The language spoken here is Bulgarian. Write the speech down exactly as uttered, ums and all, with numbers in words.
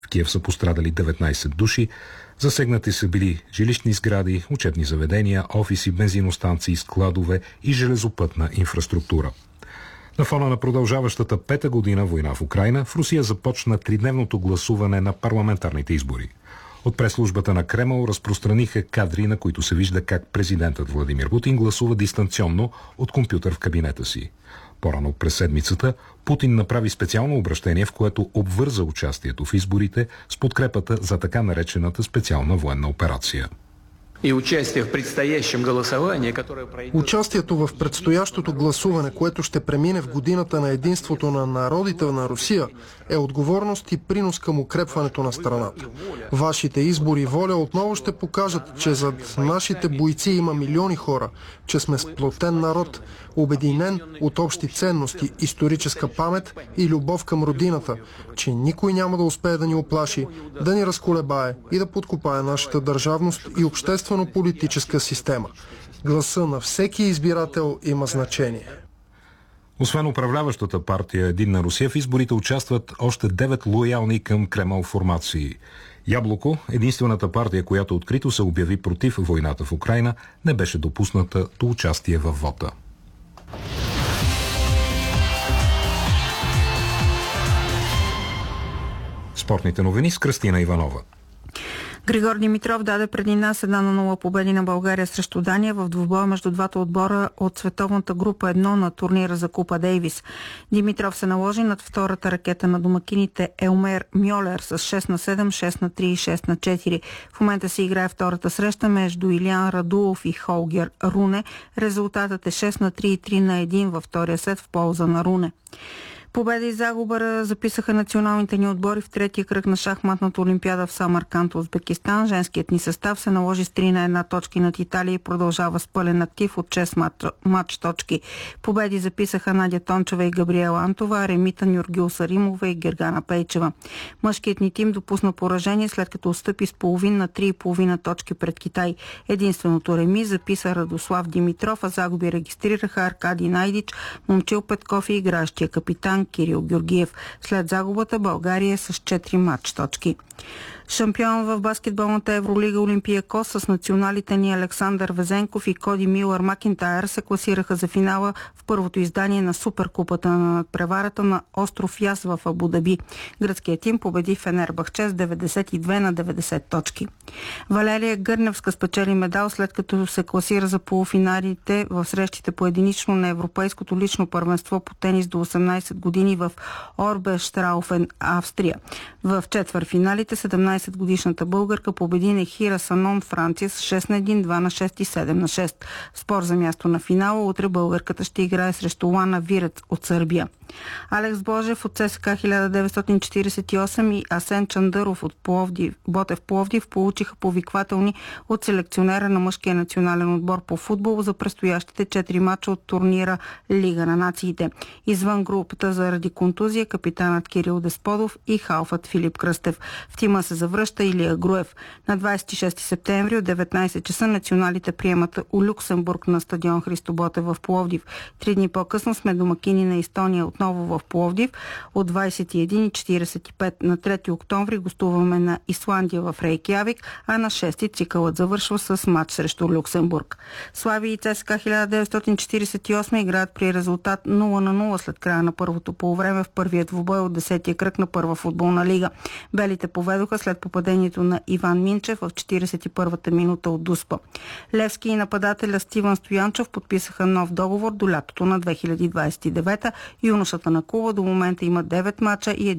В Киев са пострадали деветнайсет души. Засегнати са били жилищни сгради, учебни заведения, офиси, бензиностанции, складове и железопътна инфраструктура. На фона на продължаващата пета година война в Украйна, в Русия започна тридневното гласуване на парламентарните избори. От пресслужбата на Кремъл разпространиха кадри, на които се вижда как президентът Владимир Путин гласува дистанционно от компютър в кабинета си. По-рано през седмицата Путин направи специално обращение, в което обвърза участието в изборите с подкрепата за така наречената специална военна операция. И участие в предстоящем голосовании, которое пройдет... Участието в предстоящото гласуване, което ще премине в годината на единството на народите на Русия, е отговорност и принос към укрепването на страната. Вашите избори и воля отново ще покажат, че зад нашите бойци има милиони хора, че сме сплотен народ, обединен от общи ценности, историческа памет и любов към родината, че никой няма да успее да ни оплаши, да ни разколебае и да подкопае нашата държавност и обществено-политическа система. Гласа на всеки избирател има значение. Освен управляващата партия Единна Русия, в изборите участват още девет лоялни към Кремъл формации. Яблоко, единствената партия, която открито се обяви против войната в Украйна, не беше допусната до участие във вота. Спортните новини с Кръстина Иванова. Григор Димитров даде преди нас една на нула победи на България срещу Дания в двубоя между двата отбора от световната група едно на турнира за Купа Дейвис. Димитров се наложи над втората ракета на домакините Елмер Мьолер с шест на седем, шест на три и шест на четири. В момента се играе втората среща между Илиан Радулов и Холгер Руне. Резултатът е шест на три и три на един във втория сет в полза на Руне. Победа и загуба записаха националните ни отбори в третия кръг на шахматната олимпиада в Самарканд, Узбекистан. Женският ни състав се наложи с три на една точки над Италия и продължава с пълен актив от шест матч точки. Победи записаха Надя Тончева и Габриела Антова, Ремита Нюргюл Саримова и Гергана Пейчева. Мъжкият ни тим допусна поражение, след като отстъпи с половин на три и половина точки пред Китай. Единственото реми записа Радослав Димитров, а загуби регистрираха Аркадий Найдич, Момчил Петков и игращия капитан Кирил Георгиев. След загубата България е с четири матч точки. Шампион в баскетболната Евролига Олимпиакос с националите ни Александър Везенков и Коди Милър Макинтайр се класираха за финала в първото издание на Суперкупата на надпреварата на остров Яс в Абу Даби. Гръцкият тим победи Фенербахче с деветдесет и две на деветдесет точки. Валерия Гърневска спечели медал, след като се класира за полуфиналите в срещите по единично на Европейското лично първенство по тенис до осемнайсет години в Орбештрауфен, Австрия. В четвъртфиналите седемнайсетгодишната българка победи Нехира Санон, Франция с шест на едно, два на шест и седем на шест. В спор за място на финала утре българката ще играе срещу Лана Вирец от Сърбия. Алекс Божев от ЦСКА хиляда деветстотин четирийсет и осем и Асен Чандъров от Пловдив, Ботев Пловдив получиха повиквателни от селекционера на мъжкия национален отбор по футбол за предстоящите четири мача от турнира Лига на нациите. Извън групата заради контузия капитанът Кирил Десподов и халфът Филип Кръстев. В тима се завръща Илия Груев. На двайсет и шести септември от деветнайсет часа националите приемат у Люксембург на стадион Христо Ботев в Пловдив. Три дни по-късно сме домакини на Естония отново в Пловдив. От двайсет и едно и четирийсет и пет на трети октомври гостуваме на Исландия в Рейкявик, а на шести цикълът завършва с матч срещу Люксембург. Слави и ЦСКА хиляда деветстотин четирийсет и осем играят при резултат нула на нула след края на първото полувреме в първият двубой от десетия кръг на първа футболна лига. Белите поведоха след попадението на Иван Минчев в четирийсет и първата минута от Дуспа. Левски и нападателя Стивън Стоянчев подписаха нов договор до лятото на две хиляди двайсет и девета. Юношата на клуба до момента има девет мача и един